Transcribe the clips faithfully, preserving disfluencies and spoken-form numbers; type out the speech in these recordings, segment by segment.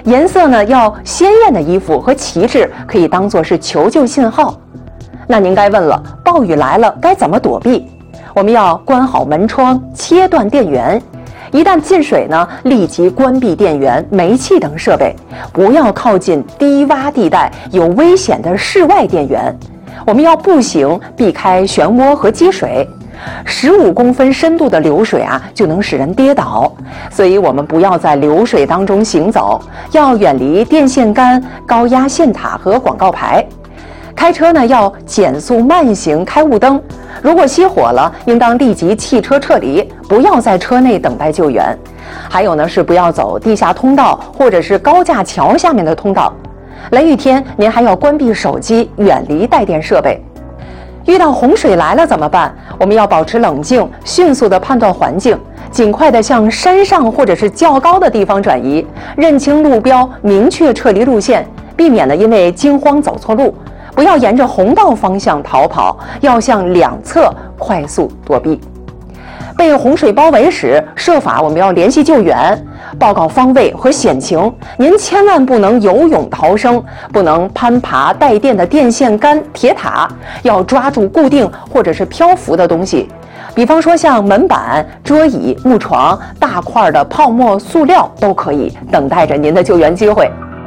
颜色呢要鲜艳的衣服和旗帜可以当作是求救信号。那您该问了，暴雨来了该怎么躲避？我们要关好门窗，切断电源。一旦进水呢，立即关闭电源、煤气等设备，不要靠近低洼地带有危险的室外电源。我们要步行，避开漩涡和积水。十五公分深度的流水啊，就能使人跌倒，所以我们不要在流水当中行走，要远离电线杆、高压线塔和广告牌。开车呢，要减速慢行，开雾灯。如果熄火了，应当立即弃车撤离，不要在车内等待救援。还有呢，是不要走地下通道或者是高架桥下面的通道。雷雨天，您还要关闭手机，远离带电设备。遇到洪水来了怎么办？我们要保持冷静，迅速地判断环境，尽快地向山上或者是较高的地方转移，认清路标，明确撤离路线，避免呢因为惊慌走错路。不要沿着洪道方向逃跑，要向两侧快速躲避。被洪水包围时，设法我们要联系救援，报告方位和险情。您千万不能游泳逃生，不能攀爬带电的电线杆、铁塔，要抓住固定或者是漂浮的东西，比方说像门板、桌椅、木床、大块的泡沫塑料都可以，等待着您的救援机会。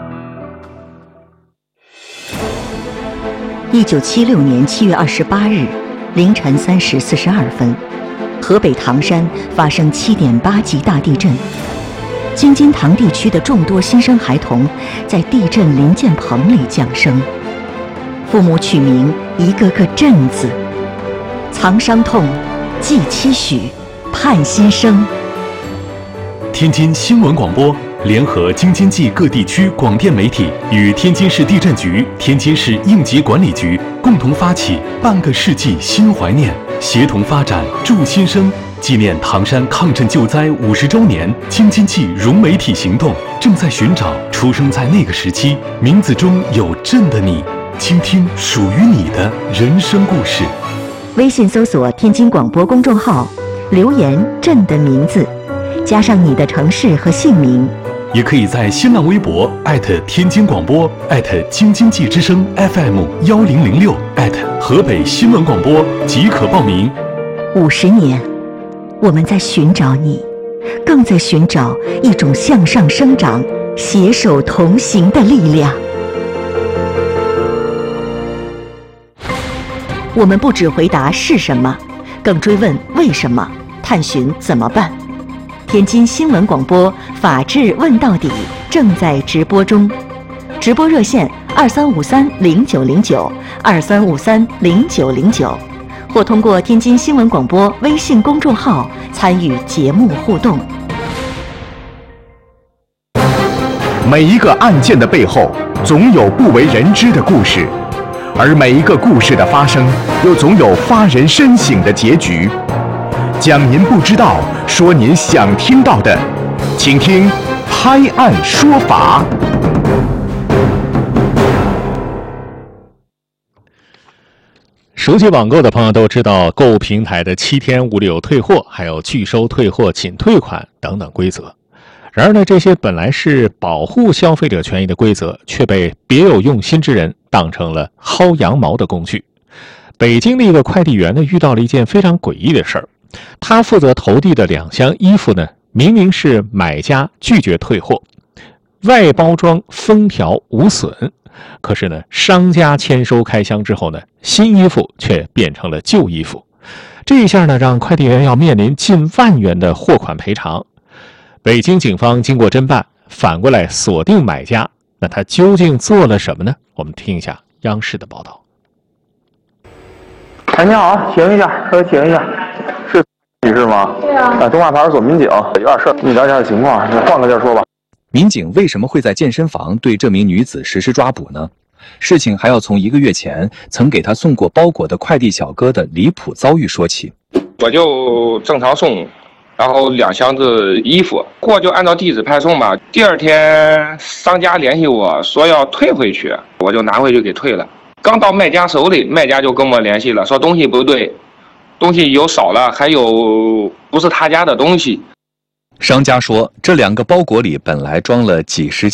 一九七六年七月二十八日凌晨三时四十二分，河北唐山发生七点八级大地震。京津唐地区的众多新生孩童在地震临建棚里降生，父母取名一个个震字，藏伤痛，寄期许，盼新生。 天津新闻广播联合京津冀各地区广电媒体与天津市地震局、天津市应急管理局共同发起半个世纪新怀念，协同发展助新生，纪念唐山抗震救灾五十周年。京津冀融媒体行动正在寻找出生在那个时期，名字中有震的你，倾听属于你的人生故事。 微信搜索天津广播公众号，留言震的名字，加上你的城市和姓名。 也可以在新浪微博艾特天津广播，艾特京津冀之声 F M 幺零零六，艾特河北新闻广播即可报名。 五十年，我们在寻找你，更在寻找一种向上生长、携手同行的力量。我们不只回答是什么，更追问为什么，探寻怎么办。天津新闻广播法治问到底正在直播中，直播热线二三五三零九零九二三五三零九零九，或通过天津新闻广播微信公众号参与节目互动。 每一个案件的背后，总有不为人知的故事，而每一个故事的发生，又总有发人深省的结局。讲您不知道，说您想听到的，请听拍案说法。 熟悉网购的朋友都知道，购物平台的七天无理由退货，还有拒收退货、仅退款等等规则。然而呢，这些本来是保护消费者权益的规则，却被别有用心之人当成了薅羊毛的工具。北京的一个快递员呢，遇到了一件非常诡异的事儿。他负责投递的两箱衣服呢，明明是买家拒绝退货，外包装封条无损，可是呢，商家签收开箱之后呢，新衣服却变成了旧衣服。这一下呢，让快递员要面临近万元的货款赔偿。北京警方经过侦办，反过来锁定买家，那他究竟做了什么呢？我们听一下央视的报道。 哎，你好，请一下，稍微请一下，是你是吗？ 对啊。 啊，东华派出所民警，有点事儿，你了解下情况，换个地儿说吧。 民警为什么会在健身房对这名女子实施抓捕呢？事情还要从一个月前曾给他送过包裹的快递小哥的离谱遭遇说起。 我就正常送，然后两箱子衣服，货就按照地址派送嘛。第二天商家联系我说要退回去，我就拿回去给退了。刚到卖家手里，卖家就跟我联系了，说东西不对，东西有少了，还有不是他家的东西。 商家说，这两个包裹里本来装了几十